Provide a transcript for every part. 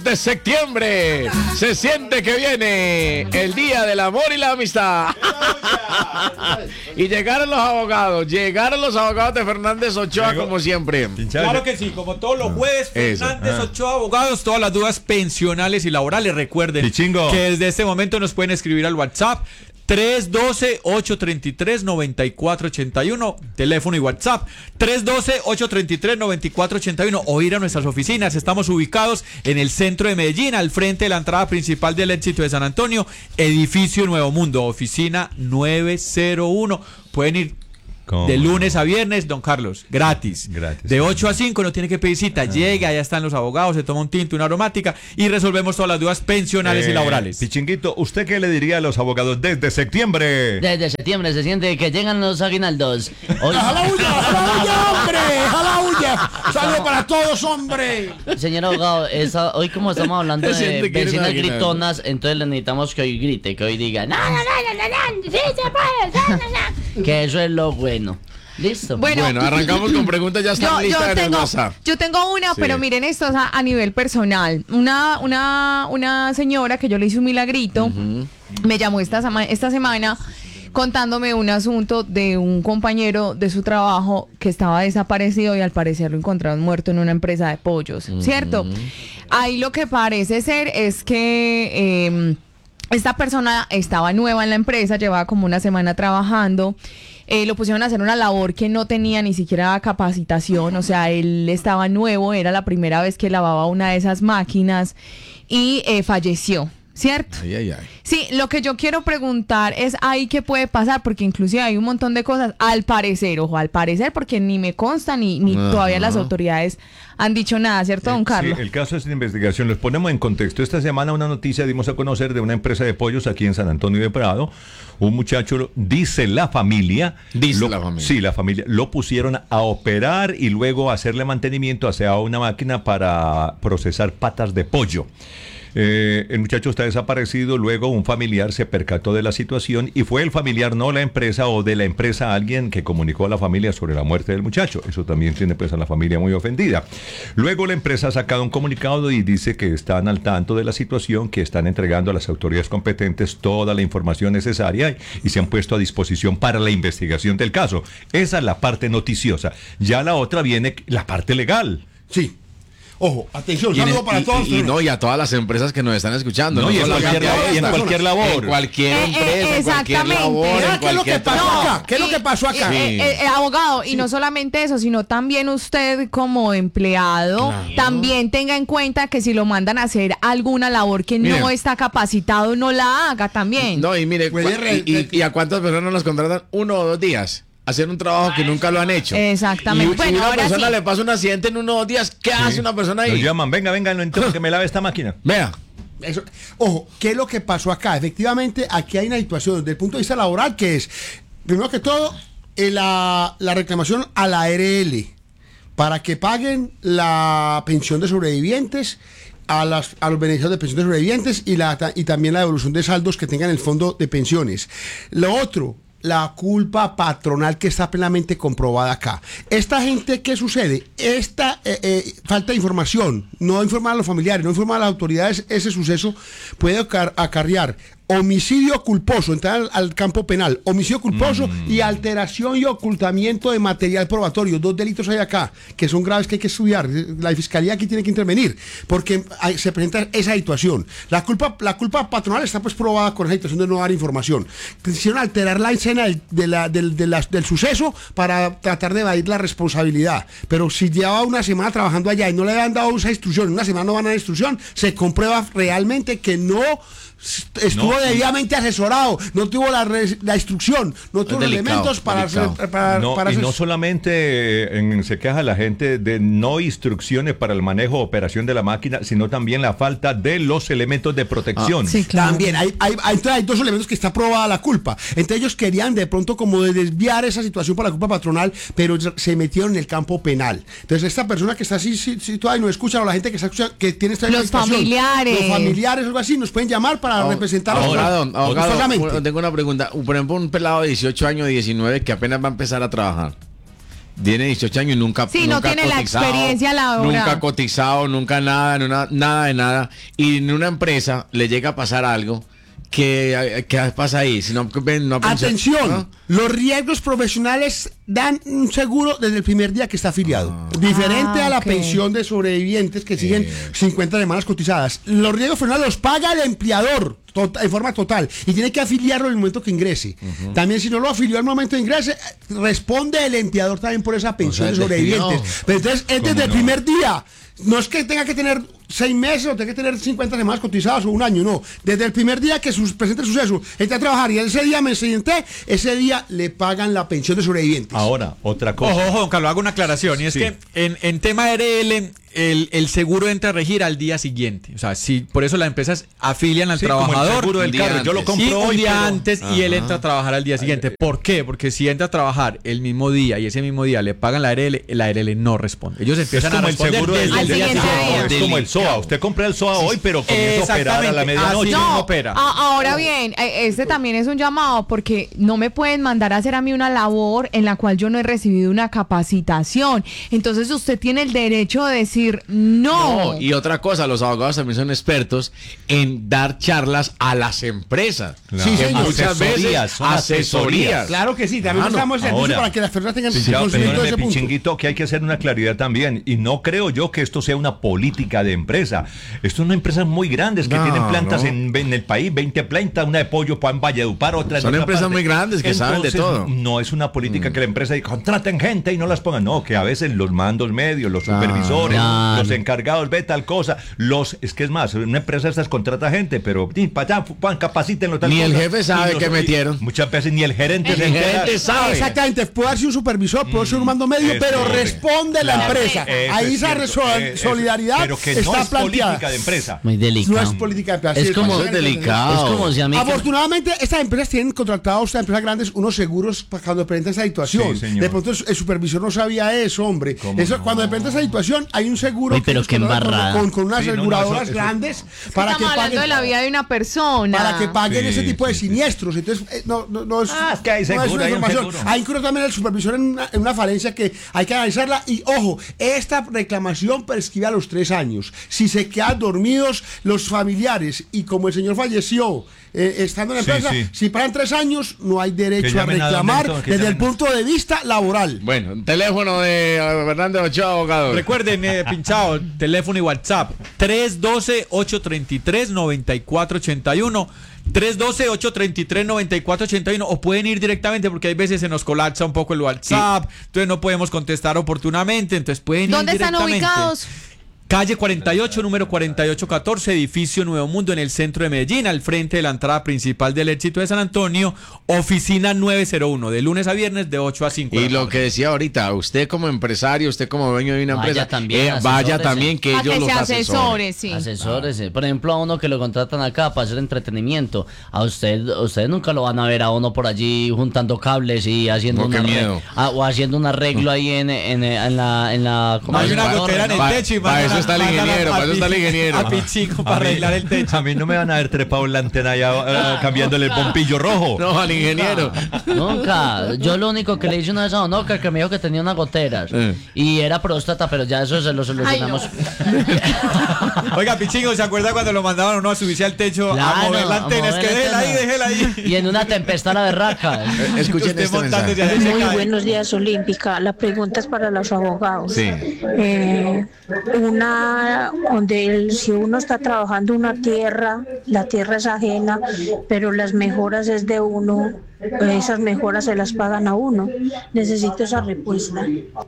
de septiembre. Se siente que viene el día del amor y la amistad. Y llegaron los abogados de Fernández Ochoa, como siempre. Claro que sí, como todos los jueves, Fernández Ochoa Abogados, todas las dudas pensionales y laborales. Recuerden que desde este momento nos pueden escribir al WhatsApp 312-833-9481, teléfono y WhatsApp 312-833-9481, o ir a nuestras oficinas. Estamos ubicados en el centro de Medellín, al frente de la entrada principal del Éxito de San Antonio, edificio Nuevo Mundo, oficina 901. Pueden ir de lunes a viernes, don Carlos, gratis. De 8 a 5, no tiene que pedir cita. Llega, allá están los abogados, se toma un tinto, una aromática y resolvemos todas las dudas pensionales y laborales. Pichinguito, ¿usted qué le diría a los abogados desde septiembre? Desde septiembre se siente que llegan los aguinaldos. Hoy... ¡A la huya, hombre! ¡A la huya! ¡Saludos para todos, hombre! Señor abogado, hoy como estamos hablando de vecinas gritonas, entonces le necesitamos que hoy grite, que hoy diga no, sí se puede, no. Que eso es lo bueno. Listo. Bueno, arrancamos con preguntas, ya están listas en el WhatsApp. Yo tengo una, sí. Pero miren esto a nivel personal. Una señora que yo le hice un milagrito, me llamó esta semana contándome un asunto de un compañero de su trabajo que estaba desaparecido y al parecer lo encontraron muerto en una empresa de pollos, ¿cierto? Ahí lo que parece ser es que esta persona estaba nueva en la empresa, llevaba como una semana trabajando. Lo pusieron a hacer una labor que no tenía ni siquiera capacitación, o sea, él estaba nuevo, era la primera vez que lavaba una de esas máquinas y falleció, ¿cierto? Ay. Sí, lo que yo quiero preguntar es ahí qué puede pasar, porque inclusive hay un montón de cosas, al parecer, porque ni me consta ni todavía las autoridades han dicho nada, ¿cierto, don Carlos? Sí, el caso es de investigación. Los ponemos en contexto. Esta semana una noticia dimos a conocer de una empresa de pollos aquí en San Antonio de Prado. Un muchacho, dice la familia. Sí, la familia. Lo pusieron a operar y luego a hacerle mantenimiento hacia una máquina para procesar patas de pollo. El muchacho está desaparecido, luego un familiar se percató de la situación y fue el familiar, no la empresa, o de la empresa alguien que comunicó a la familia sobre la muerte del muchacho. Eso también tiene pues a la familia muy ofendida. Luego la empresa ha sacado un comunicado y dice que están al tanto de la situación, que están entregando a las autoridades competentes toda la información necesaria y se han puesto a disposición para la investigación del caso. Esa es la parte noticiosa. Ya la otra viene la parte legal. Sí. Ojo, atención, saludo para todos. Y a todas las empresas que nos están escuchando. No, y en cualquier labor. En cualquier empresa, en cualquier labor. ¿Qué es lo que pasó acá? ¿Qué es lo que pasó acá? Abogado, y no solamente eso, sino también usted como empleado, también tenga en cuenta que si lo mandan a hacer alguna labor que no está capacitado, no la haga también. No, y mire, ¿y a cuántas personas nos contratan 1 o 2 días? Hacer un trabajo que nunca lo han hecho. Exactamente. Y una persona le pasa un accidente en 1 o 2 días, ¿qué hace una persona ahí? Nos llaman, venga, no entiendo que me lave esta máquina. Vea. Eso. Ojo, ¿qué es lo que pasó acá? Efectivamente, aquí hay una situación desde el punto de vista laboral que es, primero que todo, la reclamación a la ARL para que paguen la pensión de sobrevivientes, a los beneficios de pensión de sobrevivientes y también la devolución de saldos que tengan el fondo de pensiones. Lo otro, la culpa patronal que está plenamente comprobada acá. Esta gente, ¿qué sucede? Esta falta de información, no informar a los familiares, no informar a las autoridades, ese suceso puede acarrear homicidio culposo, entrar al campo penal, homicidio culposo y alteración y ocultamiento de material probatorio. 2 delitos hay acá, que son graves, que hay que estudiar. La fiscalía aquí tiene que intervenir, porque se presenta esa situación. La culpa patronal está pues probada con esa situación de no dar información. Quisieron alterar la escena del suceso para tratar de evadir la responsabilidad. Pero si llevaba una semana trabajando allá y no le habían dado esa instrucción, una semana no van a dar instrucción, se comprueba realmente que no estuvo debidamente asesorado, no tuvo la instrucción, no tuvo los elementos para y no solamente se queja la gente de no instrucciones para el manejo o operación de la máquina, sino también la falta de los elementos de protección. Sí, claro. También hay 2 elementos que está probada la culpa. Entre ellos querían de pronto como de desviar esa situación para la culpa patronal, pero se metieron en el campo penal. Entonces esta persona que está así situada y no escucha, o la gente que está escuchando, que tiene esta situación, los familiares, algo así, nos pueden llamar para representar abogado, tengo una pregunta. Por ejemplo, un pelado de 18 años, 19, que apenas va a empezar a trabajar Tiene 18 años y nunca no tiene la experiencia laboral. Nunca ha cotizado, nunca nada, nada de nada. Y en una empresa le llega a pasar algo. ¿Qué pasa ahí? Si no atención, ¿no? Los riesgos profesionales dan un seguro desde el primer día que está afiliado. Diferente a la pensión de sobrevivientes que siguen 50 semanas cotizadas. Los riesgos profesionales los paga el empleador en forma total y tiene que afiliarlo en el momento que ingrese. También si no lo afilió al momento de ingrese, responde el empleador también por esa pensión de sobrevivientes. Pero entonces es desde el primer día. No es que tenga que tener 6 meses o tenga que tener 50 semanas cotizadas o un año, no. Desde el primer día que presente el suceso, entra a trabajar y ese día me siguiente, ese día le pagan la pensión de sobrevivientes. Ahora, otra cosa. Ojo, don Carlos, hago una aclaración. Y es que en tema RL, el seguro entra a regir al día siguiente. O sea, si por eso las empresas afilian al trabajador. Como el seguro del carro. Yo lo compro un día antes y él entra a trabajar al día siguiente. ¿Por qué? Porque si entra a trabajar el mismo día y ese mismo día le pagan la RL no responde. Ellos empiezan a responder al siguiente día. Es como el SOA. Usted compra el SOA hoy, pero comienza a operar a la medianoche. No opera. Ahora bien, este también es un llamado porque no me pueden mandar a hacer a mí una labor en la cual yo no he recibido una capacitación. Entonces usted tiene el derecho de decir no. Y otra cosa, los abogados también son expertos en dar charlas a las empresas. Claro. Sí, que muchas veces asesorías. Claro que sí, también estamos en servicio para que las personas tengan conocimiento de ese punto. Pichinguito, que hay que hacer una claridad también. Y no creo yo que esto sea una política de empresa. Esto es una empresa muy grandes que tienen plantas en el país, 20 plantas, una de pollo en Valledupar, otra en Son otra empresas parte. muy grandes que saben de todo. No es una política que la empresa diga, contraten gente y no las pongan. No, que a veces los mandos medios, los supervisores, los encargados, ve tal cosa. Es que es más, una empresa estas contrata gente, pero para allá, capacítenlo tal ni cosa. El jefe sabe que metieron. Muchas veces ni el gerente se entera. Sabe. Exactamente, puede ser un supervisor, puede ser un mando medio, pero responde la empresa. Ahí esa solidaridad pero que está no es planteada. política de empresa. Muy delicado. No es política de empresa. Es como delicado. Es como si a mí afortunadamente estas empresas tienen contratados, estas empresas grandes, unos seguros para cuando presenta esa situación. Sí, de pronto el supervisor no sabía eso, hombre. Eso, cuando presenta esa situación hay un seguro. Uy, pero qué embarrada. Con unas aseguradoras grandes para que estamos hablando de la vida de una persona. Para que paguen ese tipo de siniestros. Entonces, no es. Es que hay seguro, hay un seguro. Hay incluso también el supervisor en una falencia que hay que analizarla. Y ojo, esta reclamación prescribe a los 3 años. Si se quedan dormidos los familiares y como el señor falleció estando en la empresa, si pagan 3 años, no hay derecho a reclamar desde el punto de vista laboral. Bueno, teléfono de Fernando Ochoa, abogado. Recuerden, pinchado, teléfono y WhatsApp 312-833-9481. 312-833-9481 o pueden ir directamente porque hay veces se nos colapsa un poco el WhatsApp, entonces no podemos contestar oportunamente, entonces pueden ir directamente. ¿Dónde están ubicados? Calle 48, número 4814, edificio Nuevo Mundo en el centro de Medellín, al frente de la entrada principal del Éxito de San Antonio, oficina 901, de lunes a viernes de 8 a 5. Y lo que decía ahorita, usted como empresario, usted como dueño de una empresa, vaya también que ellos los asesoren. Asesórese. Por ejemplo, a uno que lo contratan acá para hacer entretenimiento, ustedes nunca lo van a ver a uno por allí juntando cables y haciendo o haciendo un arreglo ahí en la no hay una gotera en el techo y eso está el ingeniero, para eso está el ingeniero. A Pichico para arreglar el techo. A mí no me van a ver trepado en la antena ya cambiándole el bombillo rojo. No, al ingeniero. Nunca. Yo lo único que le hice una vez a Onoca que me dijo que tenía unas goteras. Y era próstata, pero ya eso se lo solucionamos. Oiga, Pichico, ¿se acuerda cuando lo mandaban uno a subirse al techo a mover la antena? Es que déjela ahí. Y en una tempestad la berraca. Escuchen este mensaje. Muy buenos días, Olímpica. La pregunta es para los abogados. Sí. Donde si uno está trabajando una tierra, la tierra es ajena, pero las mejoras es de uno, esas mejoras se las pagan a uno. Necesito esa respuesta.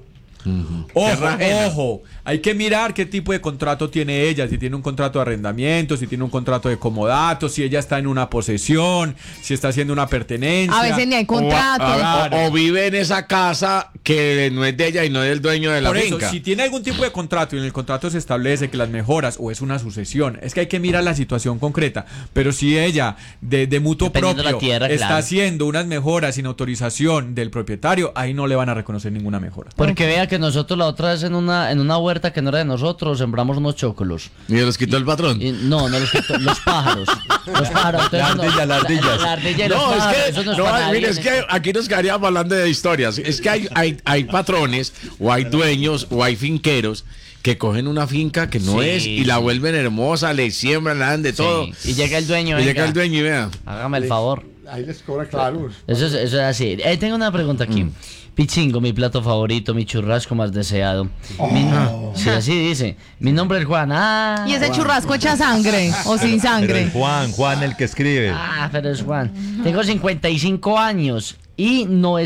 Ojo, hay que mirar qué tipo de contrato tiene ella, si tiene un contrato de arrendamiento, si tiene un contrato de comodato, si ella está en una posesión, si está haciendo una pertenencia. A veces ni hay contrato. O vive en esa casa que no es de ella y no es del dueño de la finca. Por eso, si tiene algún tipo de contrato y en el contrato se establece que las mejoras o es una sucesión, es que hay que mirar la situación concreta, pero si ella de mutuo propio está haciendo unas mejoras sin autorización del propietario, ahí no le van a reconocer ninguna mejora. Porque vea que nosotros la otra vez en una huerta huerta que no era de nosotros, sembramos unos choclos. ¿Y los quitó el patrón? No los quitó, los pájaros. Los pájaros. La ardilla. La ardilla y los pájaros. Mire, es que aquí nos quedaríamos hablando de historias. Es que hay patrones, o hay dueños, o hay finqueros que cogen una finca que no es y la vuelven hermosa, le siembran, le dan de todo. Y llega el dueño. Y vea. Hágame el favor. Ahí les cobra claro. Eso es así. Tengo una pregunta aquí. Pichingo, mi plato favorito, mi churrasco más deseado. Sí, así dice. Mi nombre es Juan. ¿Y ese churrasco echa sangre o sin sangre? Pero Juan el que escribe. Pero es Juan. Tengo 55 años y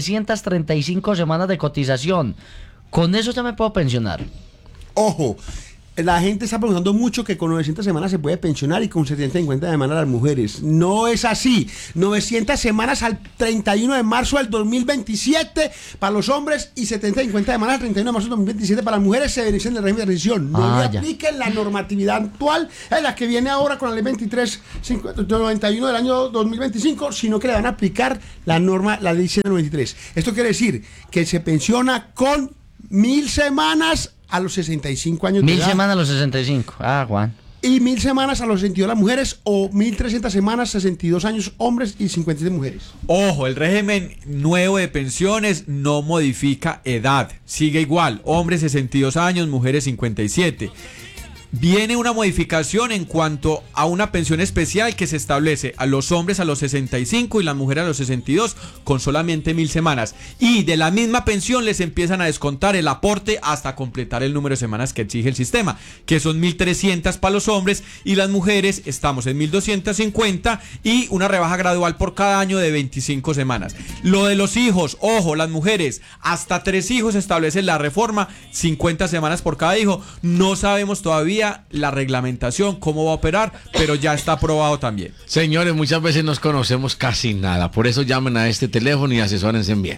935 semanas de cotización. Con eso ya me puedo pensionar. Ojo, la gente está preguntando mucho que con 900 semanas se puede pensionar y con 750 semanas las mujeres. No es así. 900 semanas al 31 de marzo del 2027 para los hombres y 750 semanas al 31 de marzo del 2027 para las mujeres se benefician del régimen de transición. No le apliquen la normatividad actual, la que viene ahora con la ley 2391 del año 2025, sino que le van a aplicar la norma, la ley 193. Esto quiere decir que se pensiona con 1000 semanas a los 65 años de edad. 1000 semanas a los 65. Juan. Y 1000 semanas a los 62 las mujeres, o 1300 semanas, 62 años hombres y 57 mujeres. Ojo, el régimen nuevo de pensiones no modifica edad. Sigue igual. Hombres 62 años, mujeres 57. Viene una modificación en cuanto a una pensión especial que se establece a los hombres a los 65 y las mujeres a los 62 con solamente 1000 semanas. Y de la misma pensión les empiezan a descontar el aporte hasta completar el número de semanas que exige el sistema, que son 1300 para los hombres y las mujeres estamos en 1250 y una rebaja gradual por cada año de 25 semanas. Lo de los hijos, ojo, las mujeres hasta 3 hijos establece la reforma, 50 semanas por cada hijo. No sabemos todavía la reglamentación, cómo va a operar, pero ya está aprobado también. Señores, muchas veces nos conocemos casi nada, por eso llamen a este teléfono y asesórense bien.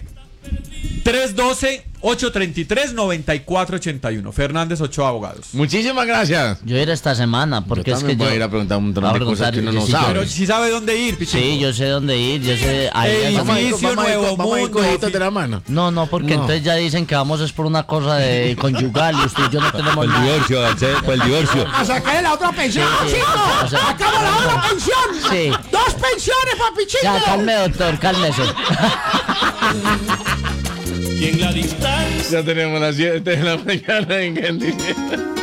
312-833-9481. Fernández Ochoa Abogados. Muchísimas gracias. Yo iré esta semana porque yo es que voy a ir a preguntar un montón de cosas que uno no sabe. Pero si sabe dónde ir, Pichingo. Sí, yo sé dónde ir, yo sé. Edificio Nuevo Mundo. De la mano. No, porque entonces ya dicen que vamos es por una cosa de conyugal y usted y yo no tenemos nada. El divorcio. A sacarle la otra pensión, chicos. Acabo la otra pensión. Sí. 2 pensiones, papi chico. Ya, calme, doctor, cálmese. Y en la distancia. Ya tenemos las 7 de la mañana en Candy.